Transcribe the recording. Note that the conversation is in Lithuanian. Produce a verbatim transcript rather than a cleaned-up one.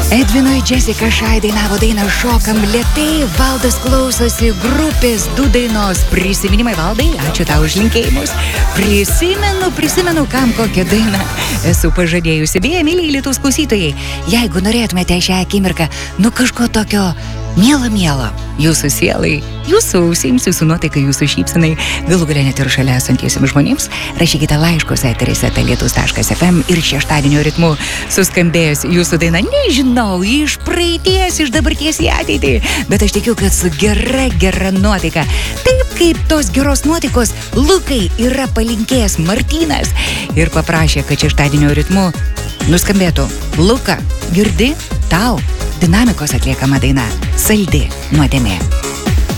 Edvinui Jessica Šai dainavo dainą Šokam lėtai, Valdas klausosi grupės du dainos. Prisiminimai, Valdai, ačiū tau už linkėjimus. Prisimenu, prisimenu, kam kokią dainą esu pažadėjusi. Beje, myliai Lietuvos klausytojai, jeigu norėtumėte šią akimirką, nu kažko tokio miela, miela, jūsų sielai, jūsų ausims, jūsų nuotaikai, jūsų šypsenai, galų galia net ir šalia esantiesiems žmonėms, rašykite laiškus eteris eta lietus taškas ef em ir šeštadienio ritmu suskambėjus jūsų daina, nežinau, iš praeities, iš dabarties į ateitį, bet aš tikiu, kad su gera, gera nuotaika. Taip kaip tos geros nuotaikos Lukai yra palinkėjęs Martynas ir paprašė, kad šeštadienio ritmu nuskambėtų. Luka, girdi, tau Dinamikos atliekama daina Saldi nuodėmė.